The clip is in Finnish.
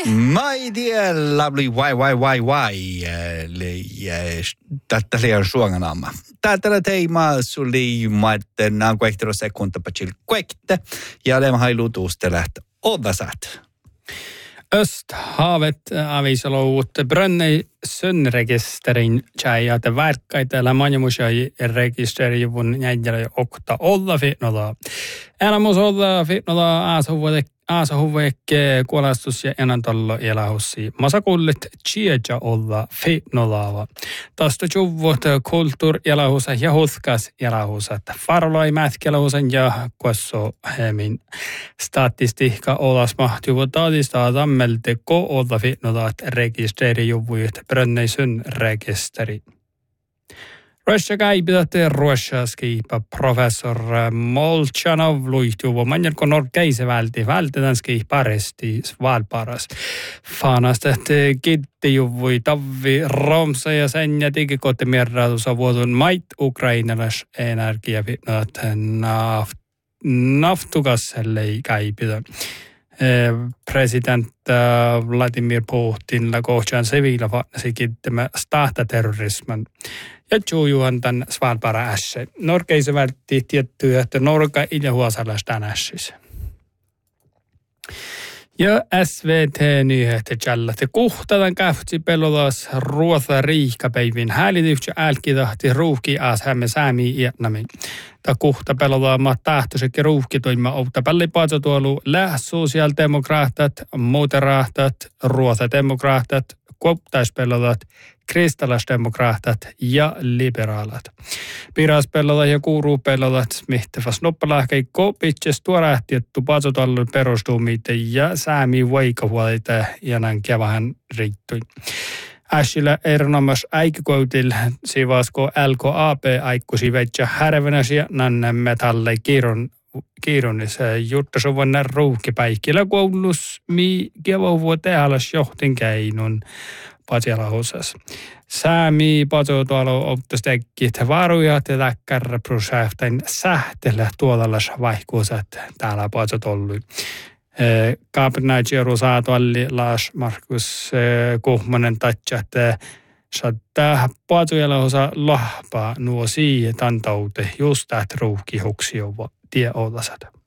My dear lovely why. Tätä liian suonganamma. Tätä teema suli maitten kuehtero sekunta pachil kuekte ja lem hailu tuustelet odasat. Östhavet avisalouut Brönnöi Sönnregisterin tjäjät verkkaitella manjamusjai rekisterijuvun jäljellä okta olla fitnoda. Elämus olla fitnoda aasahuvekke kuolastus ja enantollo elahussi. Masakullit tjieja olla fitnodava. Tästä juvut kulttuur elahusa ja huskas elahusat. Farloi mätkelähusen ja kuosso hemin statistiikka olasmahtuvu taadista tammelte ko olla fitnodat rekisterijuvut Brönnöi Sönnregisteri. Russia käipitätte ruotsiaskiipa professor Molchanov luihtuvo manjelko norkeise vältetään skiiparesti valparas. Fanastet kittijuvui tavvi romsa ja sen ja digikotte mierratusa vuotun mait ukrainalas energiafitnat naftukasselle käipitä. President Vladimir Putin kohtään sevillä vaatnasi kittämä stahtaterrorisman. Ja juujuhan tämän Svalbard ässe. Norkeise vältti tiettyä, että Norka ilja huosallastaan ässissä. Ja SVT-nyhete tjällätte kuhtadan kähtsi pelotas ruotsa riihkapäivin häälityksen älkitahti ruuhki hämme säämi iätnämin. Ta kuhta pelotaama tahtoisekin ruuhki toima outa pällipaatsotuolu sosiaalidemokraatat, moderaattat, ruotsademokraatat, koptaispellotat, kristallisdemokraatat ja liberaalat. Piraspellotat ja kuuruupellotat mihtefas noppalahkei kopitses tuorähtiettu patsotallon perustuumite ja säämi vaikahuolita ja näin kevähän riittui. Äsillä erinomas äikikoutil sivasko LKAP aikkusi vetsä härvenäsiä nanne metalle kiironissa juttasuvana ruuhkipäikkillä koulus mi kevävuoteen alas johtin keinun pasialahusas. Säämi patsotualo optastekit varujat ja läkkärä prosähtain sähtellä tuolallas vaihkuusat täällä patsotollu. Kaapinaitsi rusaatualli Lars Markus Kuhmonen tatsat saattaa patsuelahusa lahpaa nuo siihen tantaute just täht ruuhkihuksi tie olasat.